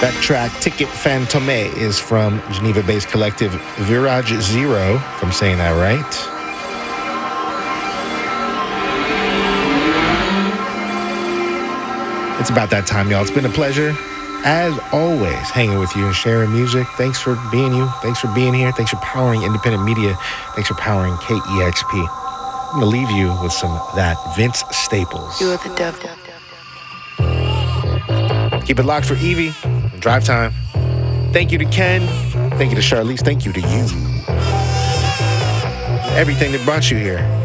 That track, Ticket Fantôme, is from Geneva-based collective Virage Zero, if I'm saying that right. It's about that time, y'all. It's been a pleasure, as always, hanging with you and sharing music. Thanks for being you. Thanks for being here. Thanks for powering independent media. Thanks for powering KEXP. I'm going to leave you with some of that Vince Staples. You are the devil. Keep it locked for Evie and Drive Time. Thank you to Ken. Thank you to Charlize. Thank you to you. Everything that brought you here.